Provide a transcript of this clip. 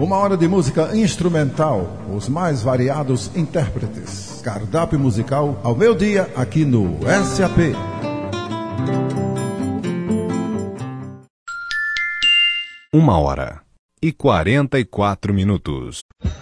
Uma hora de música instrumental, os mais variados intérpretes. Cardápio musical ao meio-dia aqui no SAP. Uma hora e 44 minutos.